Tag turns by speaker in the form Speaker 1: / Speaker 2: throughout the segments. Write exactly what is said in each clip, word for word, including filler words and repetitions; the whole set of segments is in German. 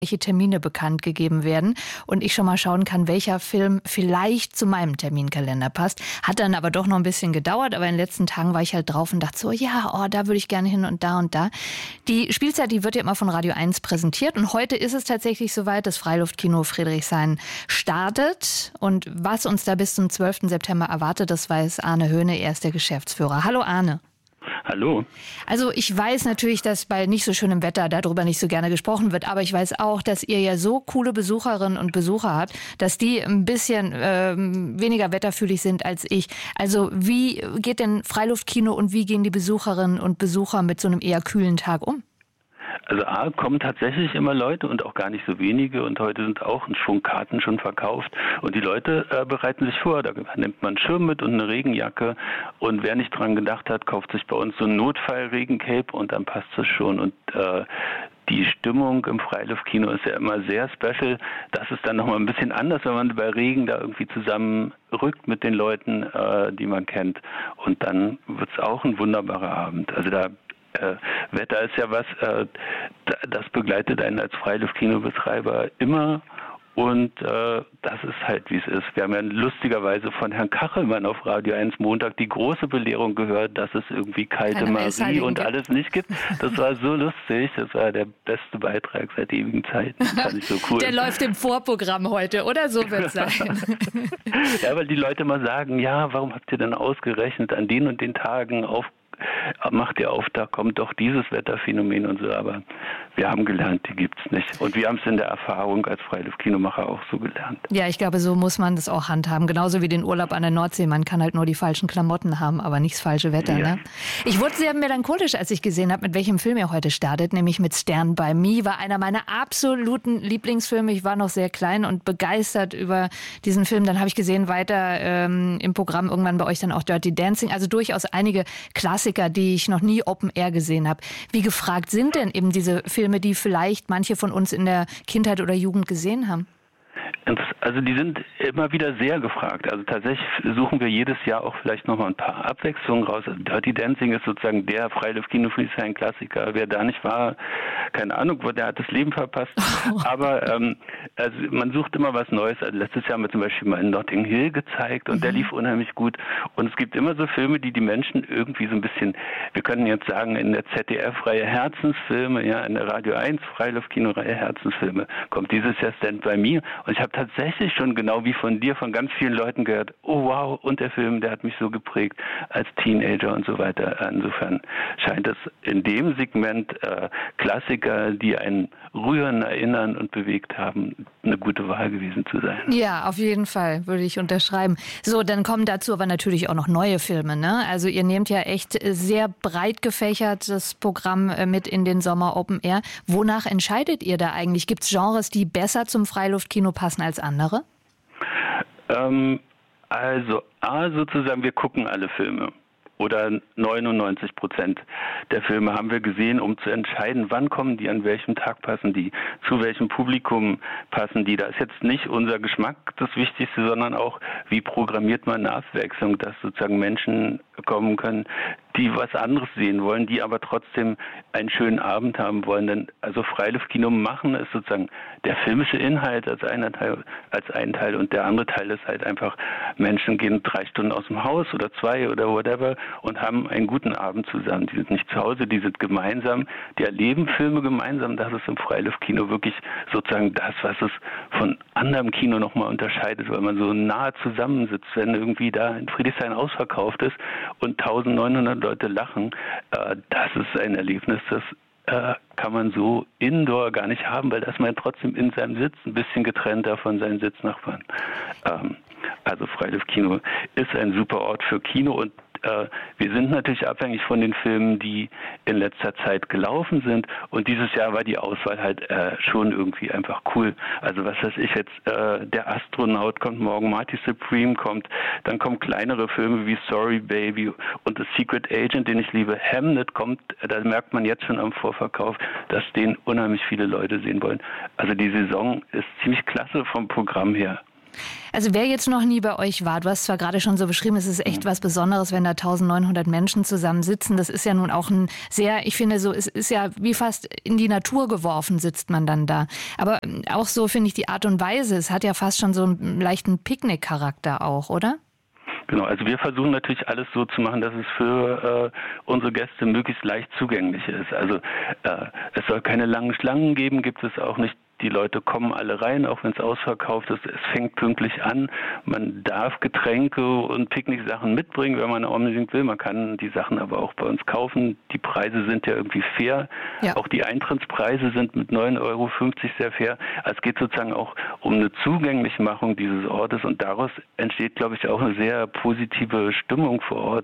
Speaker 1: welche Termine bekannt gegeben werden und ich schon mal schauen kann, welcher Film vielleicht zu meinem Terminkalender passt. Hat dann aber doch noch ein bisschen gedauert, aber in den letzten Tagen war ich halt drauf und dachte so, ja, oh, da würde ich gerne hin und da und da. Die Spielzeit, die wird ja immer von Radio eins präsentiert und heute ist es tatsächlich soweit, das Freiluftkino Friedrichshain startet und was uns da bis zum zwölften September erwartet, das weiß Arne Höhne, er ist der Geschäftsführer. Hallo Arne.
Speaker 2: Hallo.
Speaker 1: Also ich weiß natürlich, dass bei nicht so schönem Wetter darüber nicht so gerne gesprochen wird, aber ich weiß auch, dass ihr ja so coole Besucherinnen und Besucher habt, dass die ein bisschen ähm, weniger wetterfühlig sind als ich. Also wie geht denn Freiluftkino und wie gehen die Besucherinnen und Besucher mit so einem eher kühlen Tag um?
Speaker 2: Also A, kommen tatsächlich immer Leute und auch gar nicht so wenige und heute sind auch ein Schwung Karten schon verkauft und die Leute äh, bereiten sich vor, da nimmt man einen Schirm mit und eine Regenjacke und wer nicht dran gedacht hat, kauft sich bei uns so ein Notfall-Regencape und dann passt es schon und äh, die Stimmung im Freiluftkino ist ja immer sehr special. Das ist dann nochmal ein bisschen anders, wenn man bei Regen da irgendwie zusammenrückt mit den Leuten, äh, die man kennt und dann wird es auch ein wunderbarer Abend. Also da Äh, Wetter ist ja was, äh, das begleitet einen als Freiluftkino-Betreiber immer und äh, das ist halt, wie es ist. Wir haben ja lustigerweise von Herrn Kachelmann auf Radio eins Montag die große Belehrung gehört, dass es irgendwie kalte
Speaker 1: Keine
Speaker 2: Marie und
Speaker 1: gibt.
Speaker 2: alles nicht gibt. Das war so lustig, das war der beste Beitrag seit ewigen Zeiten. Fand ich so cool.
Speaker 1: Der läuft im Vorprogramm heute, oder? So wird es sein.
Speaker 2: Ja, weil die Leute mal sagen, ja, warum habt ihr denn ausgerechnet an den und den Tagen auf macht ihr auf, da kommt doch dieses Wetterphänomen und so, aber wir haben gelernt, die gibt's nicht. Und wir haben es in der Erfahrung als Freiluftkinomacher auch so gelernt.
Speaker 1: Ja, ich glaube, so muss man das auch handhaben. Genauso wie den Urlaub an der Nordsee. Man kann halt nur die falschen Klamotten haben, aber nicht das falsche Wetter.
Speaker 2: Ja.
Speaker 1: Ne? Ich wurde sehr melancholisch, als ich gesehen habe, mit welchem Film ihr heute startet, nämlich mit Stand by Me. War einer meiner absoluten Lieblingsfilme. Ich war noch sehr klein und begeistert über diesen Film. Dann habe ich gesehen, weiter ähm, im Programm irgendwann bei euch dann auch Dirty Dancing. Also durchaus einige Klassiker, die ich noch nie Open Air gesehen habe. Wie gefragt sind denn eben diese Filme, die vielleicht manche von uns in der Kindheit oder Jugend gesehen haben?
Speaker 2: Also die sind immer wieder sehr gefragt. Also tatsächlich suchen wir jedes Jahr auch vielleicht nochmal ein paar Abwechslungen raus. Also Dirty Dancing ist sozusagen der Freiluftkino-Friedrichshain-Klassiker. Wer da nicht war, keine Ahnung, der hat das Leben verpasst. Aber ähm, also man sucht immer was Neues. Also letztes Jahr haben wir zum Beispiel mal in Notting Hill gezeigt und mhm. der lief unheimlich gut. Und es gibt immer so Filme, die die Menschen irgendwie so ein bisschen, wir können jetzt sagen, in der Z D F-Reihe Herzensfilme, ja, in der Radio eins Freiluftkino-Reihe Herzensfilme kommt dieses Jahr Stand by Me. Und ich habe tatsächlich schon genau wie von dir, von ganz vielen Leuten gehört, oh wow, und der Film, der hat mich so geprägt als Teenager und so weiter. Insofern scheint es in dem Segment äh, Klassiker, die einen rühren, erinnern und bewegt haben, eine gute Wahl gewesen zu sein.
Speaker 1: Ja, auf jeden Fall, würde ich unterschreiben. So, dann kommen dazu aber natürlich auch noch neue Filme, ne? Also ihr nehmt ja echt sehr breit gefächertes Programm mit in den Sommer Open Air. Wonach entscheidet ihr da eigentlich? Gibt es Genres, die besser zum Freiluftkino passen als andere?
Speaker 2: Ähm, also A, sozusagen, wir gucken alle Filme. Oder neunundneunzig Prozent der Filme haben wir gesehen, um zu entscheiden, wann kommen die, an welchem Tag passen die, zu welchem Publikum passen die. Da ist jetzt nicht unser Geschmack das Wichtigste, sondern auch, wie programmiert man eine Abwechslung, dass sozusagen Menschen kommen können, die was anderes sehen wollen, die aber trotzdem einen schönen Abend haben wollen. Denn also Freiluftkino machen ist sozusagen der filmische Inhalt als einer Teil, als ein Teil und der andere Teil ist halt einfach, Menschen gehen drei Stunden aus dem Haus oder zwei oder whatever und haben einen guten Abend zusammen. Die sind nicht zu Hause, die sind gemeinsam, die erleben Filme gemeinsam. Das ist im Freiluftkino wirklich sozusagen das, was es von anderem Kino nochmal unterscheidet, weil man so nah zusammensitzt, wenn irgendwie da in Friedrichshain ausverkauft ist und neunzehnhundert Leute lachen. Äh, das ist ein Erlebnis, das äh, kann man so indoor gar nicht haben, weil da ist man trotzdem in seinem Sitz ein bisschen getrennter von seinen Sitznachbarn. Ähm, also Freiluftkino ist ein super Ort für Kino und äh, wir sind natürlich abhängig von den Filmen, die in letzter Zeit gelaufen sind und dieses Jahr war die Auswahl halt äh, schon irgendwie einfach cool. Also was weiß ich jetzt, äh, der Astronaut kommt morgen, Marty Supreme kommt, dann kommen kleinere Filme wie Sorry Baby und The Secret Agent, den ich liebe, Hamnet kommt, da merkt man jetzt schon am Vorverkauf, dass den unheimlich viele Leute sehen wollen. Also die Saison ist ziemlich klasse vom Programm her.
Speaker 1: Also wer jetzt noch nie bei euch war, du hast zwar gerade schon so beschrieben, es ist echt was Besonderes, wenn da eintausendneunhundert Menschen zusammen sitzen. Das ist ja nun auch ein sehr, ich finde so, es ist ja wie fast in die Natur geworfen, sitzt man dann da. Aber auch so finde ich die Art und Weise, es hat ja fast schon so einen leichten Picknick-Charakter auch, oder?
Speaker 2: Genau, also wir versuchen natürlich alles so zu machen, dass es für äh, unsere Gäste möglichst leicht zugänglich ist. Also äh, es soll keine langen Schlangen geben, gibt es auch nicht. Die Leute kommen alle rein, auch wenn es ausverkauft ist. Es fängt pünktlich an. Man darf Getränke und Picknicksachen mitbringen, wenn man unbedingt will. Man kann die Sachen aber auch bei uns kaufen. Die Preise sind ja irgendwie fair. Ja. Auch die Eintrittspreise sind mit neun Euro fünfzig sehr fair. Also es geht sozusagen auch um eine Zugänglichmachung dieses Ortes und daraus entsteht, glaube ich, auch eine sehr positive Stimmung vor Ort.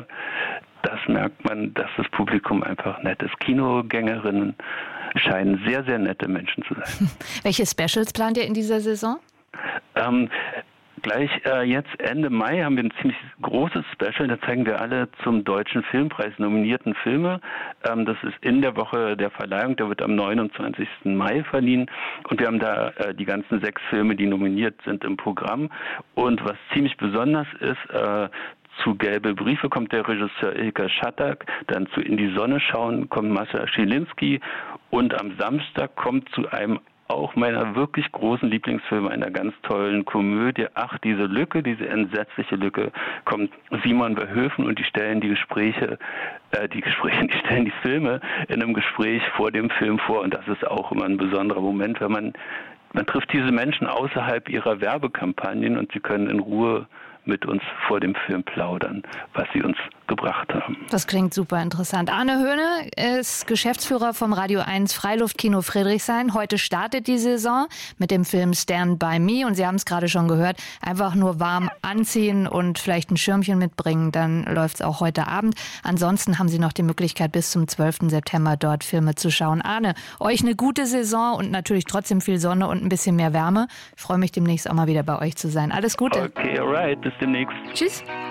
Speaker 2: Das merkt man, dass das Publikum einfach nett ist. Kinogängerinnen scheinen sehr, sehr nette Menschen zu sein.
Speaker 1: Welche Specials plant ihr in dieser Saison?
Speaker 2: Ähm, gleich äh, jetzt Ende Mai haben wir ein ziemlich großes Special. Da zeigen wir alle zum Deutschen Filmpreis nominierten Filme. Ähm, das ist in der Woche der Verleihung. Der wird am neunundzwanzigsten Mai verliehen. Und wir haben da äh, die ganzen sechs Filme, die nominiert sind, im Programm. Und was ziemlich besonders ist, äh, zu Gelbe Briefe kommt der Regisseur Ilka Schattak, dann zu In die Sonne schauen kommt Mascha Schilinski und am Samstag kommt zu einem auch meiner wirklich großen Lieblingsfilme, einer ganz tollen Komödie, Ach, diese Lücke, diese entsetzliche Lücke, kommt Simon Verhoeven und die stellen die Gespräche, äh, die Gespräche, die stellen die Filme in einem Gespräch vor dem Film vor und das ist auch immer ein besonderer Moment, wenn man, man trifft diese Menschen außerhalb ihrer Werbekampagnen und sie können in Ruhe mit uns vor dem Film plaudern, was sie uns gebracht haben.
Speaker 1: Das klingt super interessant. Arne Höhne ist Geschäftsführer vom Radio eins Freiluftkino Friedrichshain. Heute startet die Saison mit dem Film Stand by Me und Sie haben es gerade schon gehört, einfach nur warm anziehen und vielleicht ein Schirmchen mitbringen, dann läuft es auch heute Abend. Ansonsten haben Sie noch die Möglichkeit, bis zum zwölften September dort Filme zu schauen. Arne, euch eine gute Saison und natürlich trotzdem viel Sonne und ein bisschen mehr Wärme. Ich freue mich demnächst auch mal wieder bei euch zu sein. Alles Gute.
Speaker 2: Okay, alright. Bis demnächst.
Speaker 1: Tschüss.